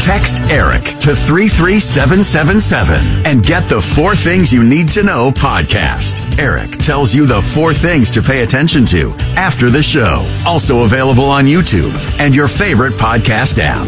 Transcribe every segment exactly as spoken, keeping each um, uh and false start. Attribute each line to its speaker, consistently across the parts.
Speaker 1: Text ERIC to three three seven seven seven and get the Four Things You Need to Know podcast. ERIC tells you the four things to pay attention to after the show. Also available on YouTube and your favorite podcast app.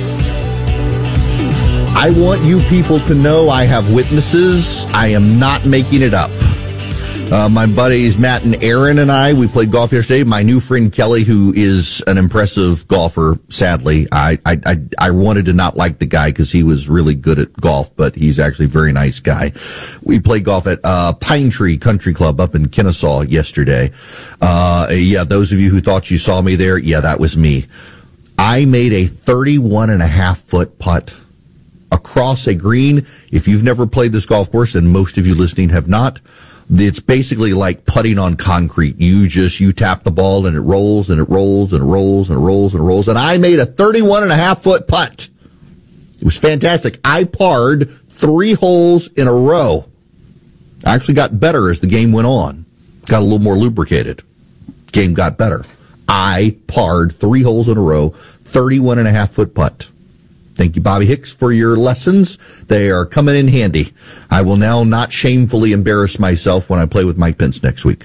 Speaker 2: I want you people to know I have witnesses. I am not making it up. Uh, my buddies Matt and Aaron and I, we played golf yesterday. My new friend Kelly, who is an impressive golfer, sadly, I I I, I wanted to not like the guy because he was really good at golf, but he's actually a very nice guy. We played golf at uh, Pine Tree Country Club up in Kennesaw yesterday. Uh, yeah, those of you who thought you saw me there, yeah, that was me. I made a thirty-one and a half foot putt across a green. If you've never played this golf course, and most of you listening have not, it's basically like putting on concrete. You just, you tap the ball and it rolls and it rolls and it rolls and it rolls and it rolls. And I made a thirty-one and a half foot putt. It was fantastic. I parred three holes in a row. I actually got better as the game went on. Got a little more lubricated. Game got better. I parred three holes in a row, thirty-one and a half foot putt. Thank you, Bobby Hicks, for your lessons. They are coming in handy. I will now not shamefully embarrass myself when I play with Mike Pence next week.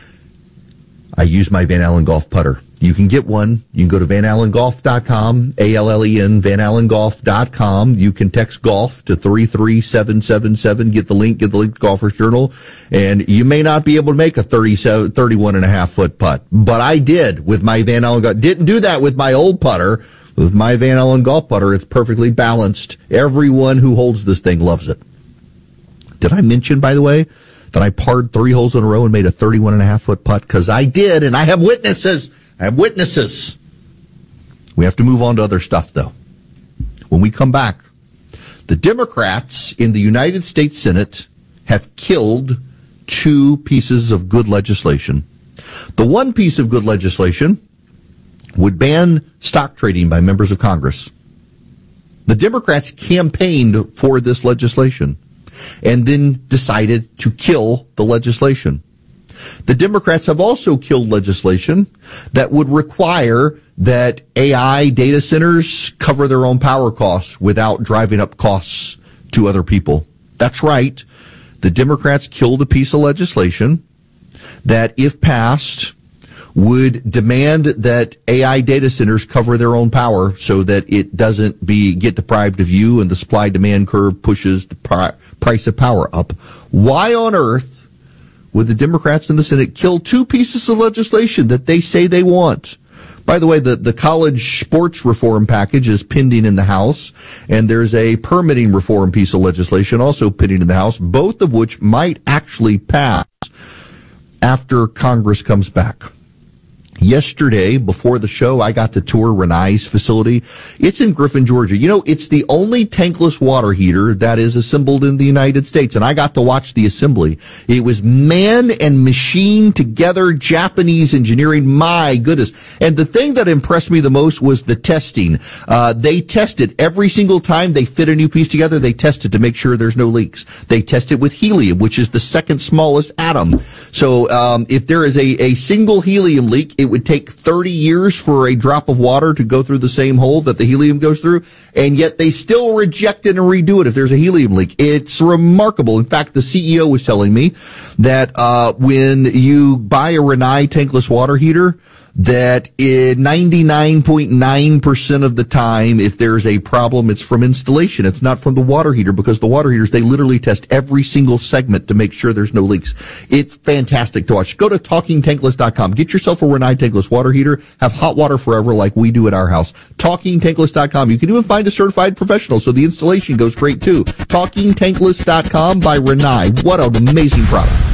Speaker 2: I use my Van Allen Golf putter. You can get one. You can go to van allen golf dot com, A L L E N, van allen golf dot com. You can text golf to three three seven seven seven. Get the link, get the link to Golfer's Journal. And you may not be able to make a thirty-seven, thirty-one and a half foot putt, but I did with my Van Allen Golf. Didn't do that with my old putter. With my Van Allen golf putter, it's perfectly balanced. Everyone who holds this thing loves it. Did I mention, by the way, that I parred three holes in a row and made a thirty-one and a half foot putt? Because I did, and I have witnesses. I have witnesses. We have to move on to other stuff, though. When we come back, the Democrats in the United States Senate have killed two pieces of good legislation. The one piece of good legislation would ban stock trading by members of Congress. The Democrats campaigned for this legislation and then decided to kill the legislation. The Democrats have also killed legislation that would require that A I data centers cover their own power costs without driving up costs to other people. That's right. The Democrats killed a piece of legislation that, if passed, would demand that A I data centers cover their own power so that it doesn't be get deprived of you and the supply-demand curve pushes the pri- price of power up. Why on earth would the Democrats in the Senate kill two pieces of legislation that they say they want? By the way, the, the college sports reform package is pending in the House, and there's a permitting reform piece of legislation also pending in the House, both of which might actually pass after Congress comes back. Yesterday, before the show, I got to tour Renai's facility. It's in Griffin, Georgia. You know, it's the only tankless water heater that is assembled in the United States, and I got to watch the assembly. It was man and machine together, Japanese engineering. My goodness. And the thing that impressed me the most was the testing. Uh, they tested every single time they fit a new piece together. They tested to make sure there's no leaks. They tested with helium, which is the second smallest atom. So, um, if there is a, a single helium leak, it would take thirty years for a drop of water to go through the same hole that the helium goes through, and yet they still reject it and redo it if there's a helium leak. It's remarkable. In fact, the C E O was telling me that uh when you buy a Rinnai tankless water heater, that in ninety-nine point nine percent of the time, if there's a problem, it's from installation. It's not from the water heater, because the water heaters, they literally test every single segment to make sure there's no leaks. It's fantastic to watch. Go to talking tankless dot com. Get yourself a Rinnai tankless water heater. Have hot water forever like we do at our house. talking tankless dot com. You can even find a certified professional, so the installation goes great too. talking tankless dot com by Rinnai. What an amazing product.